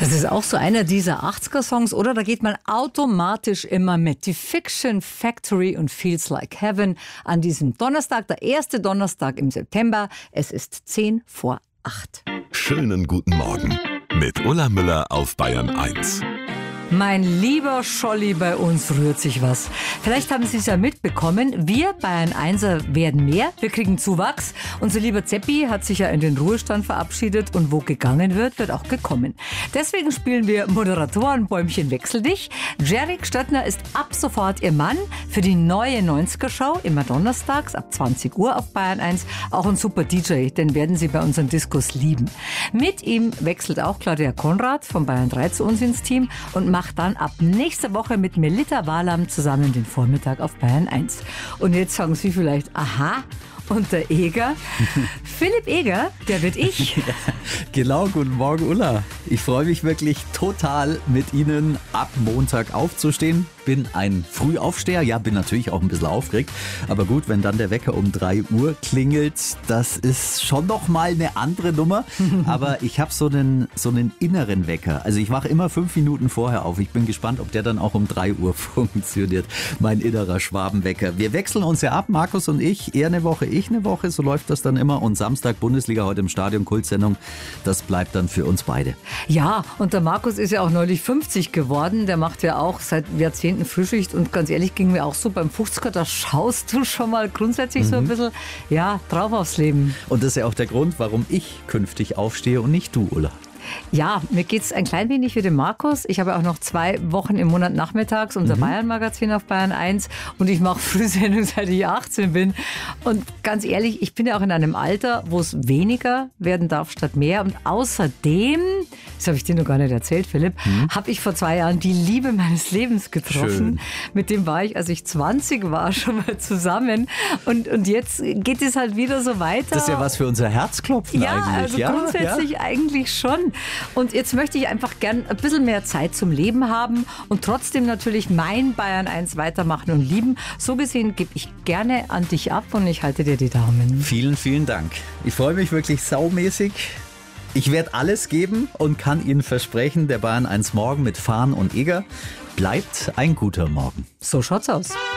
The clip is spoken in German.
Das ist auch so einer dieser 80er-Songs, oder? Da geht man automatisch immer mit. Die Fiction Factory und Feels Like Heaven an diesem Donnerstag, der erste Donnerstag im September. Es ist 7:50. Schönen guten Morgen mit Ulla Müller auf Bayern 1. Mein lieber Scholli, bei uns rührt sich was. Vielleicht haben Sie es ja mitbekommen, wir Bayern 1er werden mehr, wir kriegen Zuwachs. Unser lieber Zeppi hat sich ja in den Ruhestand verabschiedet und wo gegangen wird, wird auch gekommen. Deswegen spielen wir Moderatorenbäumchen wechsel dich. Jerry Stöttner ist ab sofort Ihr Mann für die neue 90er-Show, immer donnerstags ab 20 Uhr auf Bayern 1. Auch ein super DJ, den werden Sie bei unseren Diskos lieben. Mit ihm wechselt auch Claudia Konrad von Bayern 3 zu uns ins Team und macht dann ab nächste Woche mit Melita Walam zusammen den Vormittag auf Bayern 1. Und jetzt sagen Sie vielleicht, aha, und der Eger, Philipp Eger, der wird ich. Ja, genau, guten Morgen Ulla. Ich freue mich wirklich total, mit Ihnen ab Montag aufzustehen. Bin ein Frühaufsteher, ja, bin natürlich auch ein bisschen aufgeregt. Aber gut, wenn dann der Wecker um 3 Uhr klingelt, das ist schon noch mal eine andere Nummer. Aber ich habe so einen inneren Wecker. Also ich wache immer 5 Minuten vorher auf. Ich bin gespannt, ob der dann auch um 3 Uhr funktioniert. Mein innerer Schwabenwecker. Wir wechseln uns ja ab, Markus und ich. Er eine Woche, ich eine Woche. So läuft das dann immer. Und Samstag Bundesliga heute im Stadion, Kultsendung. Das bleibt dann für uns beide. Ja, und der Markus ist ja auch neulich 50 geworden. Der macht ja auch seit Jahrzehnten Frühschicht und ganz ehrlich ging mir auch so beim 50er, da schaust du schon mal grundsätzlich so ein bisschen, ja, drauf aufs Leben. Und das ist ja auch der Grund, warum ich künftig aufstehe und nicht du, Ulla. Ja, mir geht es ein klein wenig wie dem Markus. Ich habe auch noch 2 Wochen im Monat nachmittags unser Bayern-Magazin auf Bayern 1 und ich mache Frühsendung, seit ich 18 bin. Und ganz ehrlich, ich bin ja auch in einem Alter, wo es weniger werden darf statt mehr. Und außerdem, das habe ich dir noch gar nicht erzählt, Philipp, habe ich vor 2 Jahren die Liebe meines Lebens getroffen. Schön. Mit dem war ich, als ich 20 war, schon mal zusammen. Und jetzt geht es halt wieder so weiter. Das ist ja was für unser Herzklopfen eigentlich. Ja, also grundsätzlich eigentlich schon. Und jetzt möchte ich einfach gern ein bisschen mehr Zeit zum Leben haben und trotzdem natürlich mein Bayern 1 weitermachen und lieben. So gesehen gebe ich gerne an dich ab und ich halte dir die Daumen. Vielen, vielen Dank. Ich freue mich wirklich saumäßig. Ich werde alles geben und kann Ihnen versprechen, der Bayern 1 Morgen mit Fahn und Eger bleibt ein guter Morgen. So schaut's aus.